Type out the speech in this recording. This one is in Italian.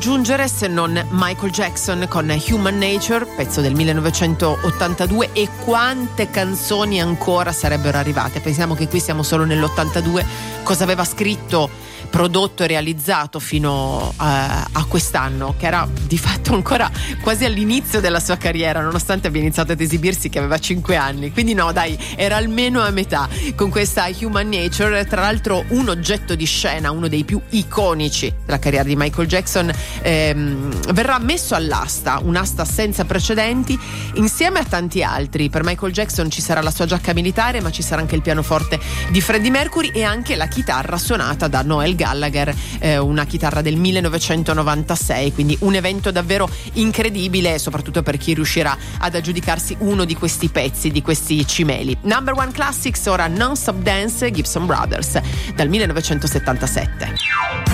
Giungere se non Michael Jackson con Human Nature, pezzo del 1982, e quante canzoni ancora sarebbero arrivate. Pensiamo che qui siamo solo nell'82, cosa aveva scritto, prodotto e realizzato fino a quest'anno, che era di fatto ancora quasi all'inizio della sua carriera, nonostante abbia iniziato ad esibirsi che aveva 5 anni, quindi no dai, era almeno a metà con questa Human Nature. Tra l'altro un oggetto di scena, uno dei più iconici della carriera di Michael Jackson, verrà messo all'asta, un'asta senza precedenti, insieme a tanti altri. Per Michael Jackson ci sarà la sua giacca militare, ma ci sarà anche il pianoforte di Freddie Mercury e anche la chitarra suonata da Noel Gallagher, una chitarra del 1996, quindi un evento davvero incredibile, soprattutto per chi riuscirà ad aggiudicarsi uno di questi pezzi, di questi cimeli. Number One Classics, ora Non Stop Dance, Gibson Brothers, dal 1977.